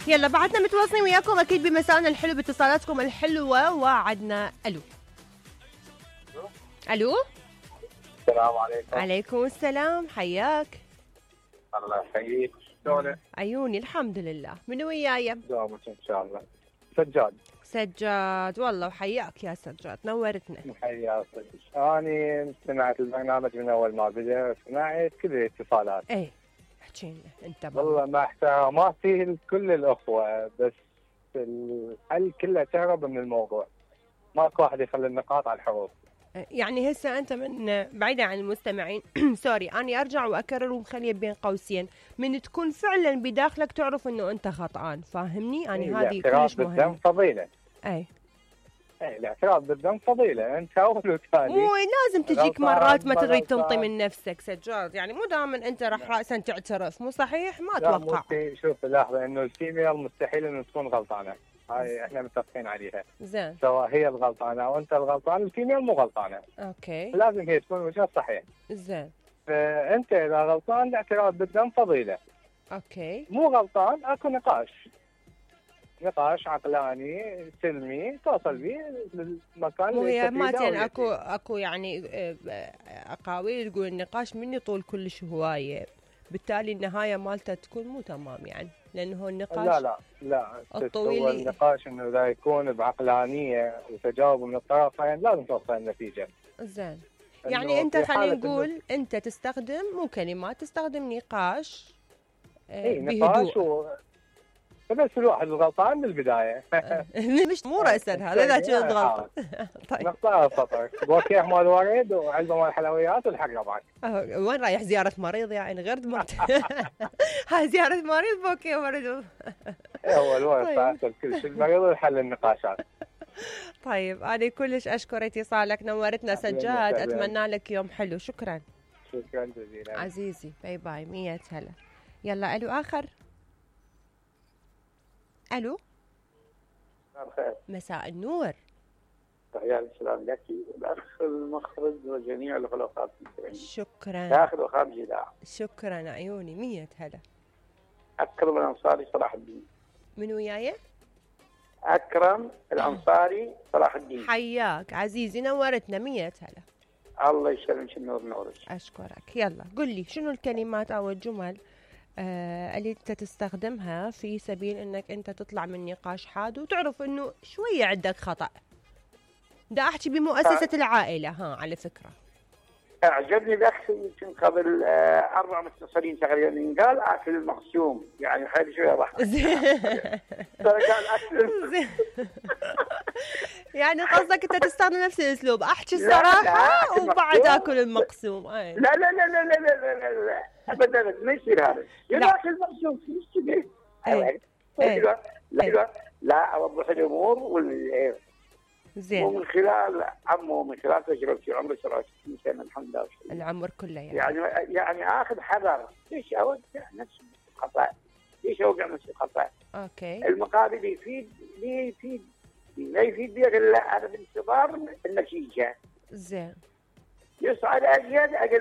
يلا بعدنا متواصلين وياكم اكيد بمسائنا الحلو باتصالاتكم الحلوه. وعدنا الو. الو السلام عليكم. عليكم السلام، حياك. الله يحييك. شلونك؟ عيوني الحمد لله. من وياي؟ دوامك ان شاء الله. سجاد. سجاد والله وحياك يا سجاد، نورتنا. حياك. اني سمعت البرنامج من اول ما بدا، سمعت كل الاتصالات. ايه احكي لنا انت. والله مع احتراماتي لكل الاخوه، بس الحل كله تهرب من الموضوع. ماكو واحد يخلي النقاط على الحروف. يعني هسه انت من بعيدا عن المستمعين سوري، اني ارجع واكرر ومخليه بين قوسين، من تكون فعلا بداخلك تعرف انه انت خطأان، فاهمني؟ اني هذه كلش مهمه. بالذنب فضيله. اي الاعتراف بالذنب فضيله، انت اول وثاني. مو لازم تجيك مرات ما تريد تنطي من نفسك سجاد، يعني مو دائما انت راح راسا تعترف، مو صحيح؟ ما اتوقع. شوف لحظه، انه الفيميل مستحيل انه تكون غلطانه، هاي احنا متفقين عليها. زين. سواء هي الغلطانه او انت الغلطان، الفيميل مو غلطانه. اوكي. لازم هي تكون وجهها صحيح. زين. فانت اذا غلطان الاعتراف بالذنب فضيله. اوكي. مو غلطان اكو نقاش عقلاني سلمي توصل به للمكان مو اللي هي ماتين اكو يعني اقاويل تقول النقاش من يطول كلش هوايه، بالتالي النهايه مالته تكون مو تمام، يعني لانه النقاش لا الطويل هو النقاش انه اذا يكون بعقلانيه وتجاوب من الطرفين لازم توصل النتيجه. زين. يعني انت خلينا نقول انت تستخدم مو كلمات، تستخدم نقاش بهدوء. بس الواحد الغلطان بالبدايه. مش مو راسا هذا اذا كنت غلط. طيب نقطع السطر بوكيه مال ورد وعلبه مال حلويات والحق بعد. وين رايح؟ زياره مريض يعني غير هاي زياره مريض بوكيه ورد. هو الوقت كل شيء المريض وحل النقاشات. طيب انا كلش اشكر اتصالك، نورتنا سجاد، اتمنى لك يوم حلو. شكرا جزيلا عزيزي، باي باي. 100 هلا. يلا الو اخر. الو خير. مساء النور. تحية السلام لك والاخ المخرج وجميع الغلقات المستمعين. شكرا. داخل وخارج الاذاعه. شكرا عيوني. 100 هلا. اكرم الانصاري صلاح الدين. من وياي؟ اكرم الانصاري صلاح الدين. حياك عزيزي، نورتنا. 100 هلا. الله يسلمك النور نورك. اشكرك. يلا قل لي شنو الكلمات او الجمل اللي انت تستخدمها في سبيل انك انت تطلع من نقاش حاد وتعرف انه شويه عندك خطأ. دا احكي بمؤسسة العائلة على فكرة. اعجبني الاخ يمكن قبل 4 متصلين تقريبا قال اكل المقسوم، يعني خلي شويه راح. يعني قصدك انت تستخدم نفس الاسلوب، احكي الصراحة وبعد اكل المقسوم. لا لا لا لا لا لا لا لا ابدا ما يصير هذا. اكل المقسوم في كذا. لا اوضح الامور زين. ومن خلال عمو من خلال تجربتي عمري 67 سنه الحمد لله. العمر كله يعني اخذ حذر، ليش اوقع نفس الخطا؟ ليش اوقع نفس الخطا؟ اوكي. المقابل يفيد لا يفيد بي الا انا بانتظار النتيجه. زين. يصعد اجيال